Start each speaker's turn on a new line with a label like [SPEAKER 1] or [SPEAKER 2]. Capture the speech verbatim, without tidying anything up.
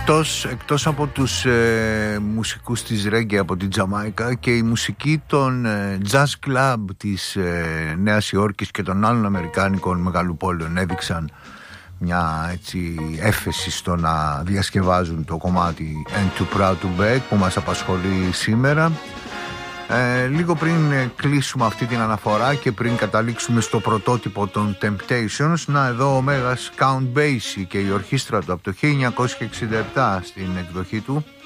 [SPEAKER 1] εκτός, εκτός από τους ε, μουσικούς της Reggae από την Τζαμάικα, και η μουσική των ε, Jazz Club της ε, Νέας Υόρκης και των άλλων αμερικάνικων μεγαλοπόλεων έδειξαν μια έτσι έφεση στο να διασκευάζουν το κομμάτι And Too Proud To Beg που μας απασχολεί σήμερα. Ε, λίγο πριν κλείσουμε αυτή την αναφορά και πριν καταλήξουμε στο πρωτότυπο των Temptations, να εδώ ο μέγας Count Basie και η ορχήστρα του από το χίλια εννιακόσια εξήντα επτά στην εκδοχή του